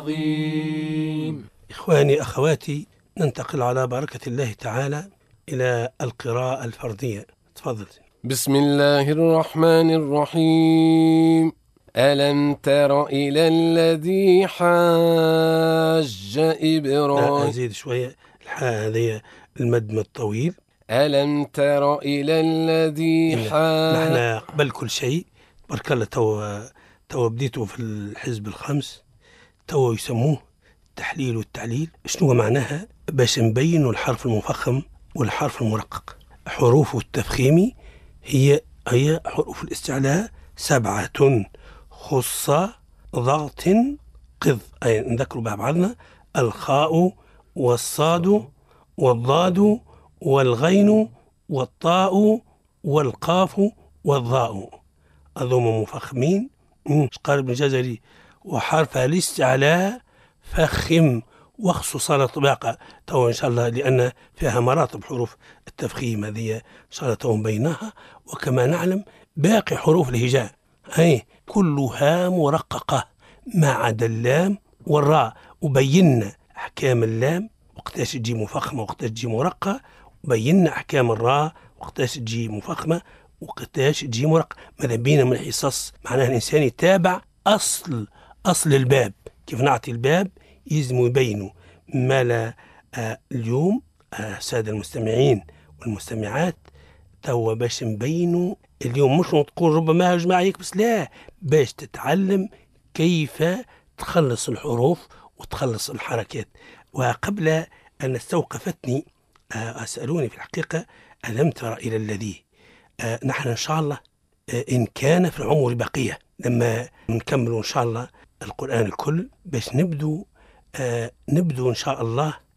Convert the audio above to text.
عظيم. إخواني أخواتي، ننتقل على بركة الله تعالى إلى القراءة الفردية. تفضل. بسم الله الرحمن الرحيم. ألم تر إلى الذي حاج إبراهيم. أزيد شوية الحاء هذه المد الطويل. ألم تر إلى الذي نحن قبل كل شيء بارك الله تو بديتوا في الحزب الخامس، تو يسموه التحليل والتعليل. شنو معناها؟ باش نبين الحرف المفخم والحرف المرقق. حروف التفخيم هي حروف الاستعلاء 7: خصة، ضغط، قض. أي نذكروا بعضنا: الخاء والصاد والضاد والغين والطاء والقاف والضاء، أظم مفخمين. قال ابن الجزري: وحرف الاستعلاء فخم واخصص على طباقة. تو إن شاء الله، لأن فيها مراتب حروف التفخيم هذه إن شاء الله تو بينها. وكما نعلم باقي حروف الهجاء هي كلها مرققة ما عدا اللام والراء، وبينا أحكام اللام وقتاش تجي مفخمة وقتاش تجي مرققة، وبينا أحكام الراء وقتاش تجي مفخمة وقتاش تجي مرققة. ماذا بينا من الحصص؟ معناها الإنسان يتابع أصل الباب، كيف نعطي الباب يلزم يبينوا. ما لا اليوم السادة المستمعين والمستمعات توا باش نبينوا اليوم، مش تقول ربما جماعيك بس، لا، باش تتعلم كيف تخلص الحروف وتخلص الحركات. وقبل أن استوقفتني أسألوني في الحقيقة: ألم تر إلى الذي. نحن إن شاء الله إن كان في العمر بقية لما نكمل إن شاء الله القرآن الكل، باش نبدو إن شاء الله